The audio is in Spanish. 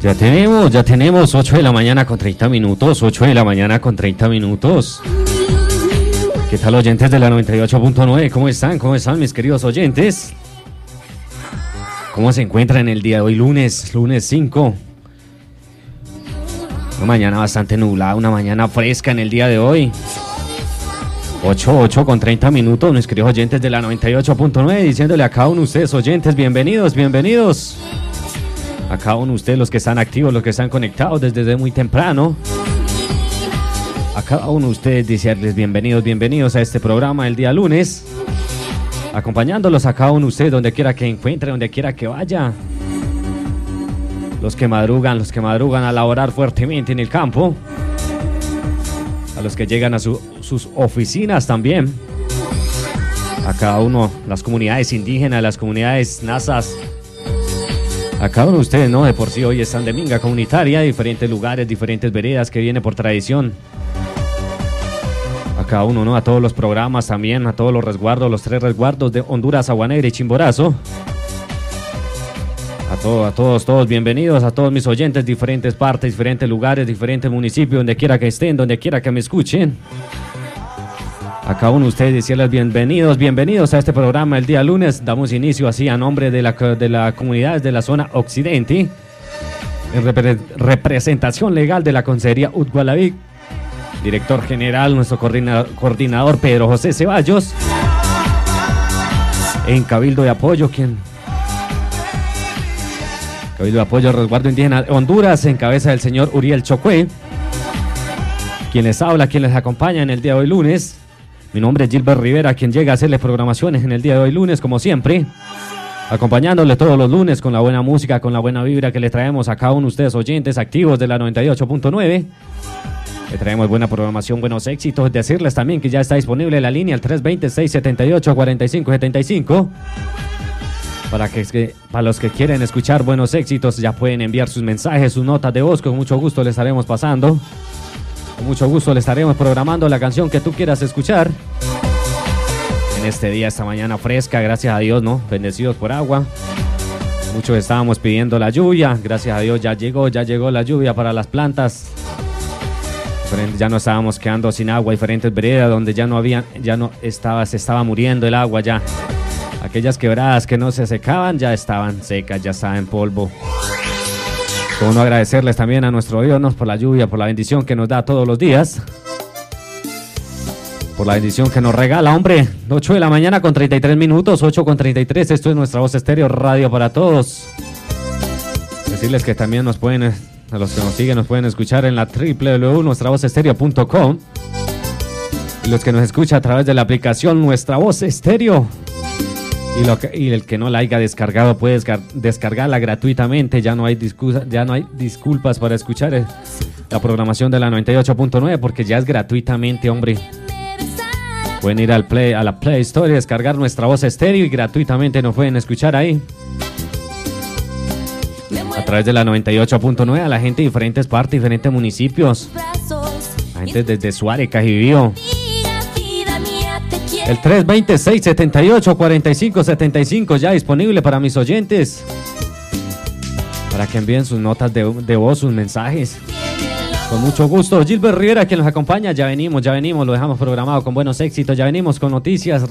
Ya tenemos 8 de la mañana con 30 minutos, 8 de la mañana con 30 minutos. ¿Qué tal, oyentes de la 98.9? ¿Cómo están? ¿Cómo están, mis queridos oyentes? ¿Cómo se encuentran el día de hoy, lunes 5? Una mañana bastante nublada, una mañana fresca en el día de hoy. 8 con 30 minutos, mis queridos oyentes de la 98.9, diciéndole a cada uno de ustedes, oyentes, bienvenidos. A cada uno de ustedes, los que están activos, los que están conectados desde muy temprano. A cada uno de ustedes decirles bienvenidos a este programa el día lunes. Acompañándolos a cada uno de ustedes donde quiera que encuentre, donde quiera que vaya. Los que madrugan a laborar fuertemente en el campo. A los que llegan a sus oficinas también. A cada uno, las comunidades indígenas, las comunidades nazas. A cada uno de ustedes, ¿no? De por sí hoy están de minga comunitaria, diferentes lugares, diferentes veredas que viene por tradición. A cada uno, ¿no? A todos los programas también, a todos los resguardos, los 3 resguardos de Honduras, Agua Negra y Chimborazo. A todos, bienvenidos a todos mis oyentes, diferentes partes, diferentes lugares, diferentes municipios, donde quiera que estén, donde quiera que me escuchen. A cada uno de ustedes decirles bienvenidos a este programa el día lunes. Damos inicio así a nombre de la comunidad de la zona occidente, en representación legal de la Consejería Utgualavic, director general, nuestro coordinador Pedro José Ceballos, en Cabildo de Apoyo, Cabildo de Apoyo Resguardo Indígena Honduras, en cabeza del señor Uriel Chocue, quien les habla, quien les acompaña en el día de hoy lunes. Mi nombre es Gilbert Rivera, quien llega a hacerles programaciones en el día de hoy lunes, como siempre, acompañándole todos los lunes con la buena música, con la buena vibra que les traemos a cada uno de ustedes, oyentes activos de la 98.9. Le traemos buena programación, buenos éxitos. Decirles también que ya está disponible la línea, el 320-678-4575. Para los que quieren escuchar buenos éxitos, ya pueden enviar sus mensajes, sus notas de voz, con mucho gusto les estaremos pasando. Con mucho gusto le estaremos programando la canción que tú quieras escuchar. En este día, esta mañana fresca, gracias a Dios, ¿no? Bendecidos por agua. Muchos estábamos pidiendo la lluvia. Gracias a Dios ya llegó la lluvia para las plantas. Ya no estábamos quedando sin agua. Diferentes veredas donde se estaba muriendo el agua ya. Aquellas quebradas que no se secaban ya estaban secas, ya estaban en polvo. Como no agradecerles también a nuestro Dios por la lluvia, por la bendición que nos da todos los días. Por la bendición que nos regala, hombre. 8 de la mañana con 33 minutos, 8 con 33. Esto es Nuestra Voz Estéreo, radio para todos. Decirles que también a los que nos siguen, nos pueden escuchar en la www.nuestravozestéreo.com. Y los que nos escuchan a través de la aplicación Nuestra Voz Estéreo. Y el que no la haya descargado puede descargarla gratuitamente. Ya no hay disculpas para escuchar la programación de la 98.9 porque ya es gratuitamente, hombre. Pueden ir a la Play Store y descargar Nuestra Voz Estéreo y gratuitamente nos pueden escuchar ahí. A través de la 98.9 a la gente de diferentes partes, diferentes municipios. La gente desde Suárez, Cajibío. El 320-678-4575 ya disponible para mis oyentes. Para que envíen sus notas de voz, sus mensajes. Con mucho gusto. Gilbert Rivera, quien nos acompaña. Ya venimos, lo dejamos programado con buenos éxitos. Ya venimos con noticias.